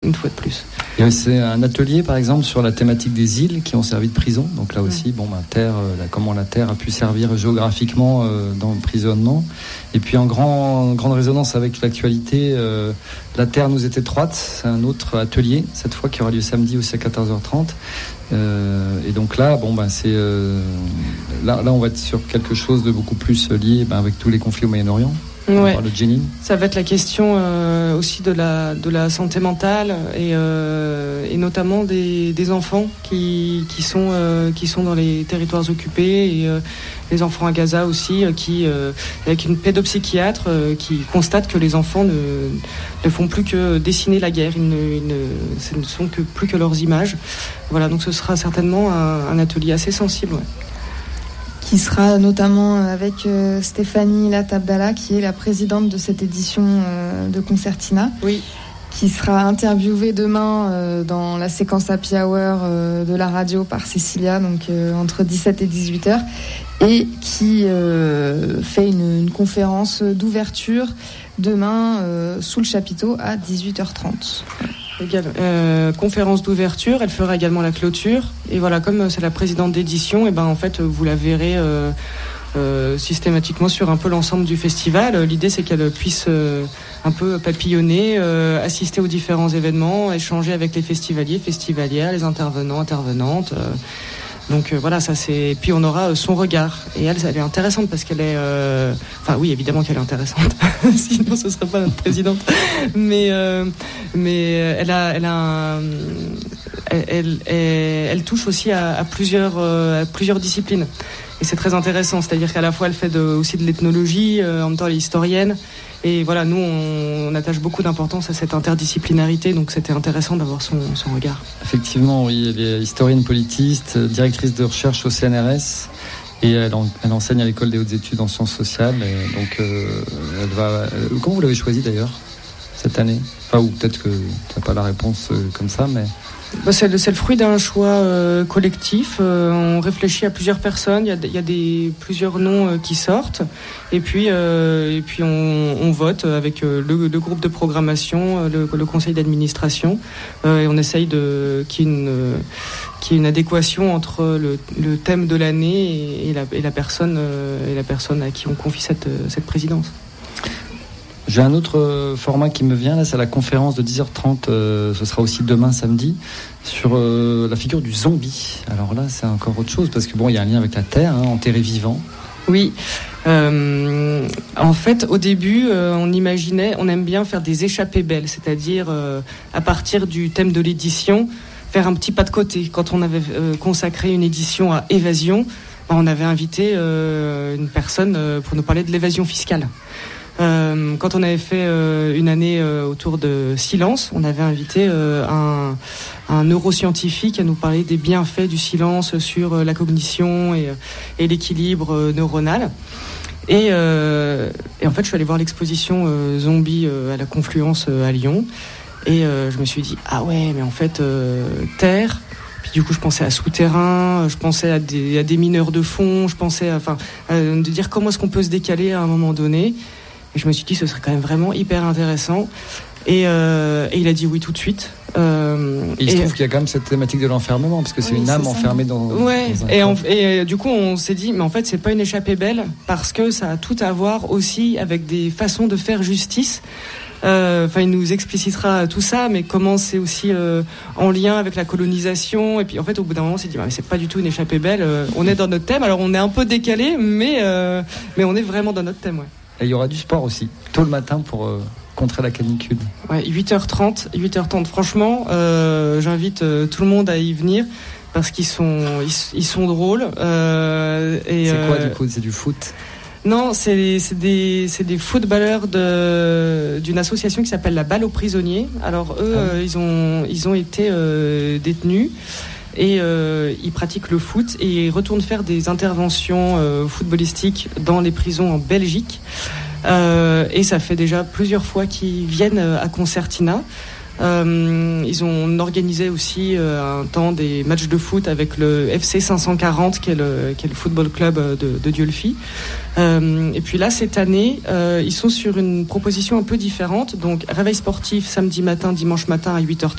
une fois de plus. Et c'est un atelier, par exemple, sur la thématique des îles qui ont servi de prison. Donc là aussi, Terre, comment la Terre a pu servir géographiquement dans l'emprisonnement. Et puis en grande résonance avec l'actualité, la Terre nous est étroite. C'est un autre atelier, cette fois, qui aura lieu samedi aussi à 14h30. Et donc là, c'est là, on va être sur quelque chose de beaucoup plus lié avec tous les conflits au Moyen-Orient. Ouais. Le Jenin. Ça va être la question aussi de la santé mentale et notamment des enfants qui sont dans les territoires occupés et les enfants à Gaza aussi avec une pédopsychiatre qui constate que les enfants ne font plus que dessiner la guerre, ce ne sont plus que leurs images. Voilà, donc ce sera certainement un atelier assez sensible. Ouais. Qui sera notamment avec Stéphanie Latabdala, qui est la présidente de cette édition de Concertina, oui, qui sera interviewée demain dans la séquence Happy Hour de la radio par Cécilia, donc entre 17 et 18h, et qui fait une conférence d'ouverture demain sous le chapiteau à 18h30. Conférence d'ouverture, elle fera également la clôture. Et voilà, comme c'est la présidente d'édition, et en fait vous la verrez systématiquement sur un peu l'ensemble du festival. L'idée c'est qu'elle puisse un peu papillonner, assister aux différents événements, échanger avec les festivaliers, festivalières, les intervenants, intervenantes. Donc voilà, ça c'est. Et puis on aura son regard. Et elle est intéressante parce qu'elle est. Enfin oui, évidemment qu'elle est intéressante. Sinon, ce serait pas notre présidente. Mais elle elle touche aussi à plusieurs disciplines. Et c'est très intéressant. C'est-à-dire qu'à la fois elle fait aussi de l'ethnologie, en même temps elle est historienne. Et voilà, nous, on attache beaucoup d'importance à cette interdisciplinarité, donc c'était intéressant d'avoir son regard. Effectivement, oui, elle est historienne politiste, directrice de recherche au CNRS, et elle enseigne à l'école des hautes études en sciences sociales. Et donc, elle va. Comment vous l'avez choisie d'ailleurs cette année ? Enfin, ou peut-être que tu n'as pas la réponse comme ça, mais. C'est le fruit d'un choix collectif. On réfléchit à plusieurs personnes. Il y a plusieurs noms qui sortent. Et puis on vote avec le groupe de programmation, le conseil d'administration. Et on essaye qu'il y ait une adéquation entre le thème de l'année et la personne à qui on confie cette présidence. J'ai un autre format qui me vient, là, c'est la conférence de 10h30, ce sera aussi demain samedi, sur la figure du zombie. Alors là, c'est encore autre chose, parce que il y a un lien avec la Terre, enterré vivant. Oui, en fait, au début, on aime bien faire des échappées belles, c'est-à-dire à partir du thème de l'édition, faire un petit pas de côté. Quand on avait consacré une édition à évasion, on avait invité une personne pour nous parler de l'évasion fiscale. Quand on avait fait une année autour de silence, on avait invité un neuroscientifique à nous parler des bienfaits du silence sur la cognition et l'équilibre neuronal. Et en fait, je suis allé voir l'exposition Zombie à la Confluence à Lyon. Et je me suis dit, ah ouais, mais en fait, Terre... Puis du coup, je pensais à souterrain, je pensais à des mineurs de fond, je pensais de dire comment est-ce qu'on peut se décaler à un moment donné. Et je me suis dit, ce serait quand même vraiment hyper intéressant. Et il a dit oui tout de suite. Il se trouve qu'il y a quand même cette thématique de l'enfermement, parce que c'est une âme enfermée dans un corps. Et du coup, on s'est dit, mais en fait, c'est pas une échappée belle, parce que ça a tout à voir aussi avec des façons de faire justice. Il nous explicitera tout ça, mais comment c'est aussi en lien avec la colonisation. Et puis en fait, au bout d'un moment, on s'est dit, mais c'est pas du tout une échappée belle. On est dans notre thème. Alors on est un peu décalé, mais on est vraiment dans notre thème. Ouais. Et il y aura du sport aussi, tôt le matin pour contrer la canicule. Ouais, 8h30. Franchement, j'invite tout le monde à y venir parce qu'ils sont drôles. C'est quoi du coup ? C'est du foot ? Non, c'est des footballeurs d'une association qui s'appelle la Balle aux prisonniers. Alors eux, ils ont été détenus. Et ils pratiquent le foot et ils retournent faire des interventions footballistiques dans les prisons en Belgique. Et ça fait déjà plusieurs fois qu'ils viennent à Concertina. Ils ont organisé aussi un temps des matchs de foot avec le FC 540 qui est le football club de Dieulefit. Et puis là, cette année, ils sont sur une proposition un peu différente. Donc, réveil sportif samedi matin, dimanche matin à 8h30.